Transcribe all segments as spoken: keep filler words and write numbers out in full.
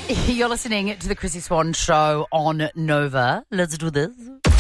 You're listening to the Chrissy Swan Show on Nova. Let's do this.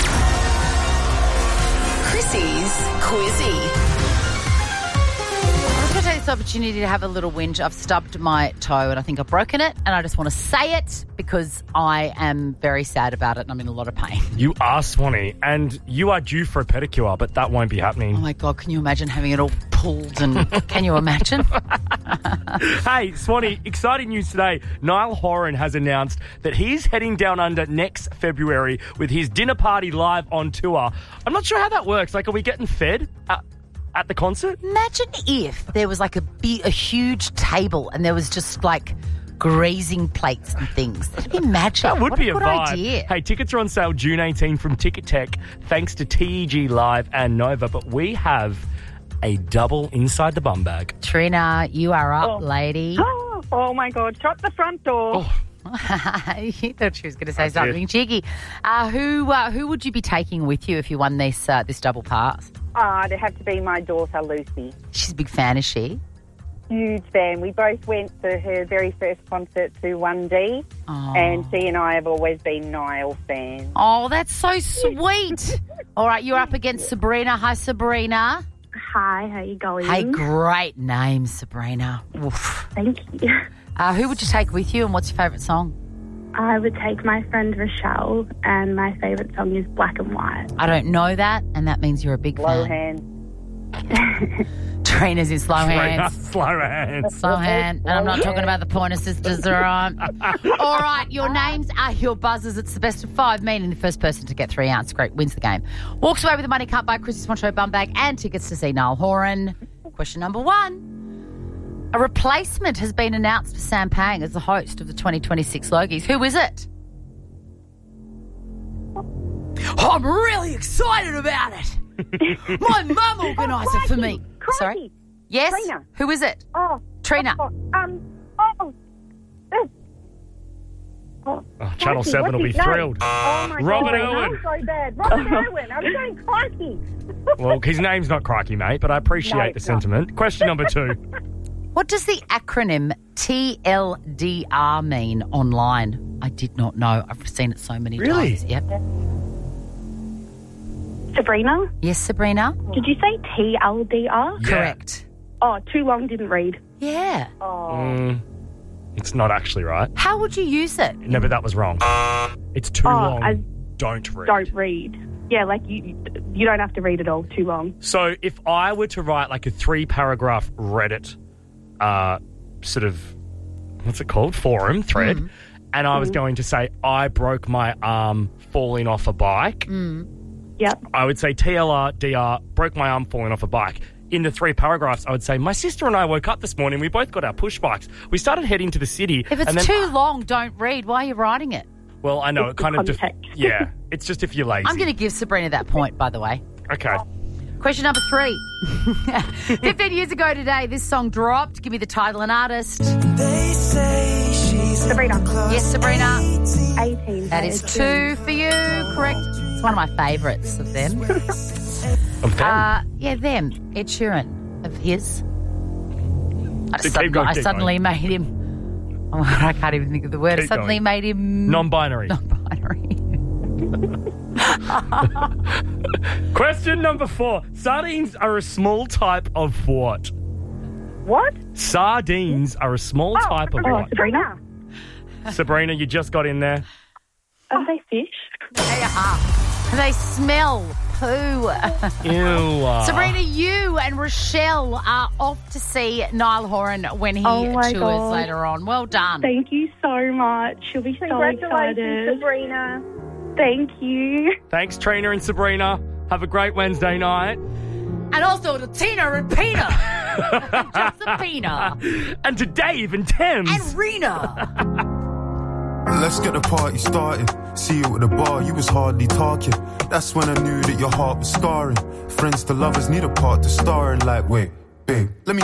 Chrissy's Quizzy. I'm going to take this opportunity to have a little whinge. I've stubbed my toe and I think I've broken it, and I just want to say it because I am very sad about it and I'm in a lot of pain. You are, Swanee, and you are due for a pedicure, but that won't be happening. Oh, my God, can you imagine having it all pulled? And can you imagine? Hey, Swanee, exciting news today. Niall Horan has announced that he's heading down under next February with his dinner party live on tour. I'm not sure how that works. Like, are we getting fed at, at the concert? Imagine if there was like a big, a huge table and there was just like grazing plates and things. That'd be magic. That would what be a a good vibe. idea. Hey, tickets are on sale June eighteenth from Ticket Tech, thanks to T E G Live and Nova. But we have a double inside the bum bag. Trina, you are up, Oh. lady. Oh, oh my God, shut the front door. Oh. You thought she was going to say I something did. cheeky. Uh, who uh, who would you be taking with you if you won this uh, this double pass? Ah, it'd have to be my daughter, Lucy. She's a big fan, is she? Huge fan. We both went to her very first concert to one D, Oh. and she and I have always been Niall fans. Oh, that's so sweet. All right, you're up against Sabrina. Hi, Sabrina. Hi, how you going? Hey, great name, Sabrina. Oof. Thank you. Uh, who would you take with you, and what's your favourite song? I would take my friend Rochelle, and my favourite song is Black and White. I don't know that, and that means you're a big Slow fan. hand. Trina's in slow hands. Slow hands. Slow hand. And I'm not talking about the Pointer Sisters, all right? All right, your names are your buzzers. It's the best of five, meaning the first person to get three answers correct wins the game. Walks away with the money cut by Chrissy Swan Show bum bag and tickets to see Niall Horan. Question number one. A replacement has been announced for Sam Pang as the host of the twenty twenty-six Logies. Who is it? Oh, I'm really excited about it. My mum organised it for me. Crikey. Sorry? Yes? Trina. Who is it? Oh, Trina. oh, um, oh, uh, oh, Oh, Channel crikey, seven will what's be his name? thrilled. Oh my Robert God, Owen. I'm so bad. Robert Owen. I'm going crikey. Well, his name's not Crikey, mate, but I appreciate No, the it's not. sentiment. Question number two. What does the acronym T L D R mean online? I did not know. I've seen it so many Really? times. Yep. Sabrina, Yes, Sabrina? did you say T L D R? Yeah. Correct. Oh, too long, didn't read. Yeah. Oh, Mm, it's not actually right. How would you use it? No, but that was wrong. It's too Oh, long. I Don't read. don't read. Yeah, like you, you don't have to read it all. Too long. So if I were to write like a three-paragraph Reddit uh, sort of, what's it called, forum thread, Mm. and I was going to say, I broke my arm falling off a bike, Mm. Yep. I would say T L R D R, broke my arm falling off a bike. In the three paragraphs, I would say, my sister and I woke up this morning, we both got our push bikes. We started heading to the city. If it's and then, too long, don't read. Why are you writing it? Well, I know, it It's the kind of... Def- context. yeah, it's just if you're lazy. I'm going to give Sabrina that point, by the way. Okay. Question number three. fifteen years ago today, this song dropped. Give me the title and artist. Sabrina, Yes, Sabrina. eighteen. That is two for you. Correct. It's one of my favourites of them. Of them. Uh, yeah, them. Ed Sheeran of his. I, Keep suddenly, going, I keep suddenly going. made him. Oh, I can't even think of the word. I Keep suddenly going. made him Non-binary. non-binary. Question number four. Sardines are a small type of what? what? Sardines are a small type of Oh, what? Sabrina, Sabrina, you just got in there. are they fish? They are. They smell poo. Ew. Sabrina, you and Rochelle are off to see Niall Horan when he Oh, my tours God. later on. Well done. Thank you so much. She'll be so Congratulations, excited. Sabrina. Thank you. Thanks, Trina and Sabrina. Have a great Wednesday night. And also to Tina and Pina. and Josephina. And to Dave and Thames. And Rena. Let's get the party started. See you at the bar, you was hardly talking. That's when I knew that your heart was scarring. Friends to lovers need a part to star in. Like, wait, babe, let me